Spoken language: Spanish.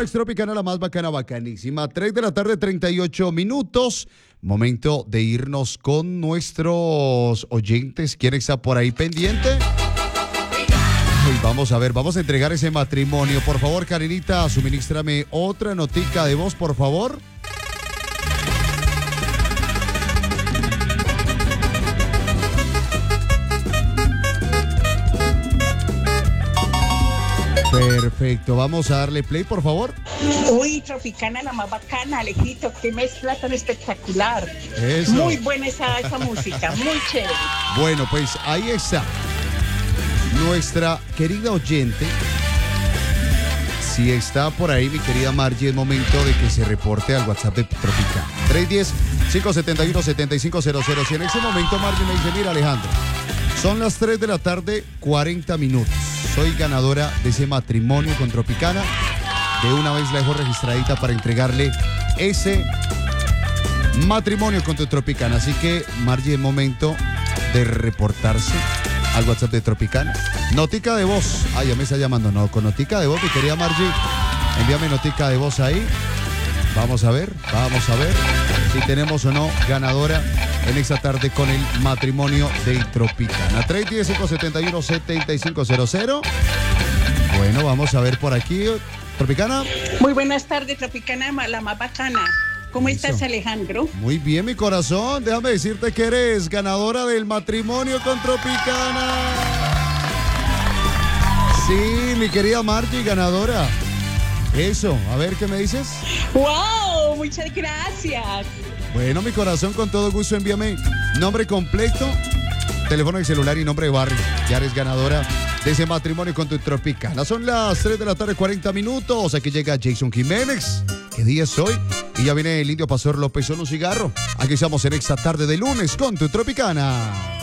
Next Tropicana, la más bacana, bacanísima. 3 de la tarde, 38 minutos. Momento de irnos con nuestros oyentes. ¿Quién está por ahí pendiente? Y vamos a ver, vamos a entregar ese matrimonio. Por favor, Karenita, suministrame otra notica de voz, por favor. Perfecto, vamos a darle play, por favor. Uy, Tropicana, la más bacana, Alejito, qué mezcla tan espectacular. Eso. Muy buena esa música, muy chévere. Bueno, pues ahí está nuestra querida oyente. Si está por ahí, mi querida Margie, es momento de que se reporte al WhatsApp de Tropicana. 310-571-7500. Si en ese momento Margie me dice, mira, Alejandro, son las 3 de la tarde, 40 minutos. Soy ganadora de ese matrimonio con Tropicana. De una vez la dejo registradita para entregarle ese matrimonio con tu Tropicana. Así que, Margie, es momento de reportarse al WhatsApp de Tropicana. Notica de voz. Ah, ya me está llamando. No, con notica de voz, mi querida Margie. Envíame notica de voz ahí. Vamos a ver si tenemos o no ganadora en esta tarde con el matrimonio de Tropicana. 310-571-7500. Bueno, vamos a ver por aquí. Tropicana. Muy buenas tardes, Tropicana, la más bacana. ¿Cómo estás, Alejandro? Muy bien, mi corazón. Déjame decirte que eres ganadora del matrimonio con Tropicana. Sí, mi querida Margie, ganadora. Eso, a ver, ¿qué me dices? ¡Wow! Muchas gracias. Bueno, mi corazón, con todo gusto, envíame nombre completo, teléfono de celular y nombre de barrio. Ya eres ganadora de ese matrimonio con tu Tropicana. Son las 3 de la tarde, 40 minutos. Aquí llega Jason Jiménez. ¿Qué día es hoy? Y ya viene el Indio Pastor López, solo un cigarro. Aquí estamos en esta tarde de lunes con tu Tropicana.